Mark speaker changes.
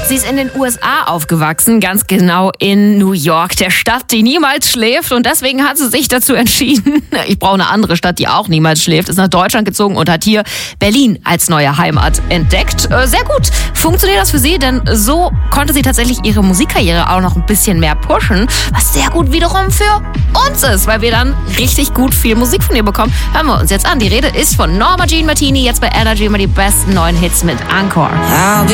Speaker 1: Sie ist in den USA aufgewachsen, ganz genau in New York, der Stadt, die niemals schläft. Und deswegen hat sie sich dazu entschieden, ich brauche eine andere Stadt, die auch niemals schläft, ist nach Deutschland gezogen und hat hier Berlin als neue Heimat entdeckt. Sehr gut funktioniert das für sie, denn so konnte sie tatsächlich ihre Musikkarriere auch noch ein bisschen mehr pushen, was sehr gut wiederum für uns ist, weil wir dann richtig gut viel Musik von ihr bekommen. Hören wir uns jetzt an. Die Rede ist von Norma Jean Martini, jetzt bei Energy immer die besten neuen Hits mit Encore.